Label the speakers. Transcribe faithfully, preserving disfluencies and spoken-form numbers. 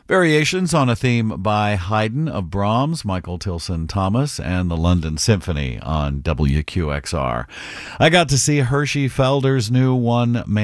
Speaker 1: Variations on a theme by Haydn of Brahms, Michael Tilson Thomas, and the London Symphony on W Q X R. I got to see Hershey Felder's new one-man